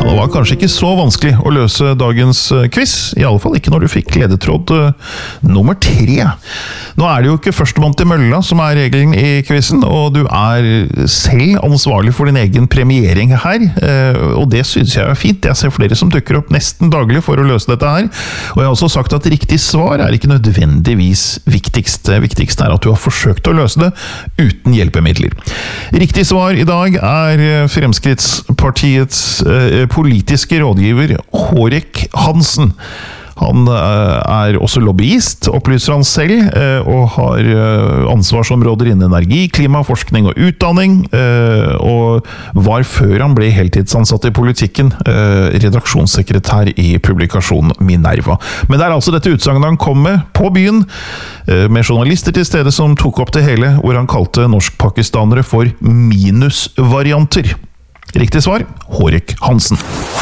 det var kanskje ikke så vanskelig å løse dagens quiz, i alle fall ikke når du fikk ledetråd nummer 3. Nå det jo ikke førstemann til mølla som regelen i quizen, og du selv ansvarlig for din egen premiering her, og det synes jeg fint. Jeg ser flere som dukker opp nesten daglig for å løse dette her, og jeg har også sagt at riktig svar ikke nødvendigvis viktigst. Det viktigste at du har forsøkt å løse det uten hjelpemidler. Riktig svar i dag Fremskrittspartiets politiske rådgiver Hårek Hansen. Han også lobbyist, opplyser han selv, og har ansvarsområder innen energi, klima, forskning og utdanning, og var før han ble heltidsansatt i politikken, redaksjonssekretær i publikasjonen Minerva. Men det altså dette utsagnet han kom med på byen, med journalister til stede som tok opp det hele, hvor han kalte norsk-pakistanere for minusvarianter. Riktig svar, Hårek Hansen.